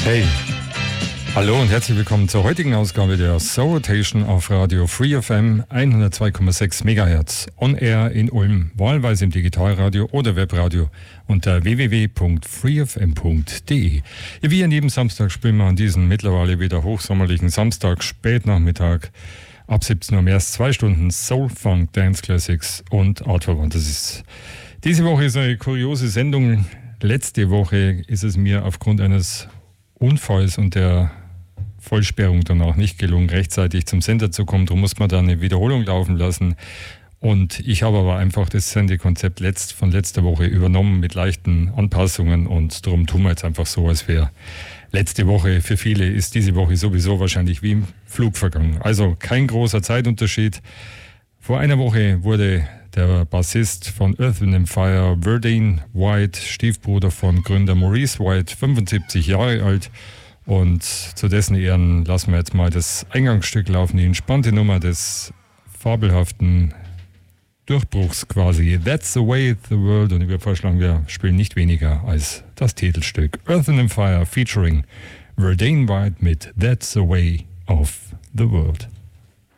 Hey, hallo und herzlich willkommen zur heutigen Ausgabe der Soul Rotation auf Radio Free FM 102,6 MHz on air in Ulm, wahlweise im Digitalradio oder Webradio unter www.freefm.de. Wie an jedem Samstag spielen wir an diesem mittlerweile wieder hochsommerlichen Samstag, Spätnachmittag, ab 17 Uhr mehr als 2 Stunden Soul, Funk, Dance Classics und Artverband. Diese Woche ist eine kuriose Sendung. Letzte Woche ist es mir aufgrund eines Unfalls und der Vollsperrung danach nicht gelungen, rechtzeitig zum Sender zu kommen. Darum muss man da eine Wiederholung laufen lassen. Und ich habe aber einfach das Sendekonzept von letzter Woche übernommen mit leichten Anpassungen. Und darum tun wir jetzt einfach so, als wäre letzte Woche. Für viele ist diese Woche sowieso wahrscheinlich wie im Flug vergangen. Also kein großer Zeitunterschied. Vor einer Woche wurde der Bassist von Earth, Wind & Fire, Verdane White, Stiefbruder von Gründer Maurice White, 75 Jahre alt. Und zu dessen Ehren lassen wir jetzt mal das Eingangsstück laufen, die entspannte Nummer des fabelhaften Durchbruchs quasi. That's the way the world. Und ich würde vorschlagen, wir spielen nicht weniger als das Titelstück Earth, Wind & Fire featuring Verdane White mit That's the way of the world.